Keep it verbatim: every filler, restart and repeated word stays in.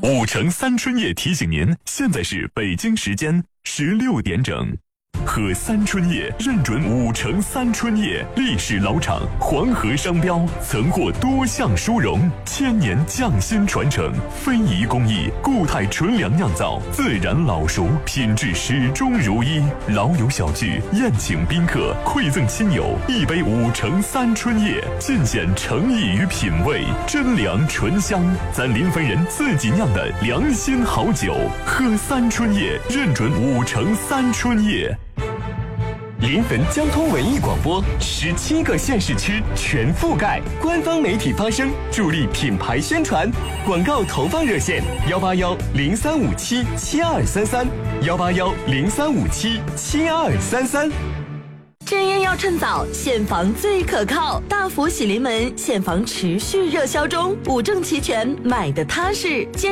五城三春叶提醒您，现在是北京时间十六点整。喝三春叶认准五城三春叶，历史老厂，黄河商标，曾获多项殊荣，千年匠心传承，非遗工艺，固态纯粮酿造，自然老熟，品质始终如一。老友小聚，宴请宾客，馈赠亲友，一杯五城三春叶，尽显诚意与品味，真粮醇香，咱临汾人自己酿的良心好酒。喝三春叶，认准五城三春叶。 临汾交通文艺广播，十七个县市区全覆盖，官方媒体发声，助力品牌宣传。广告投放热线：幺八幺零三五七七二三三，幺八幺零三五七七二三三。 正业要趁早，现房最可靠。大福喜临门现房持续热销中，五证齐全，买的踏实。